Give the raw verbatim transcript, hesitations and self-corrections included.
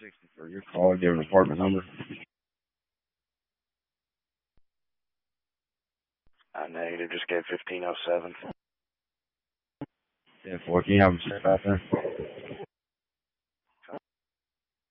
sixty for your call. Give an apartment number. Uh, negative. Just gave fifteen oh seven. ten four. Can you have them step out there?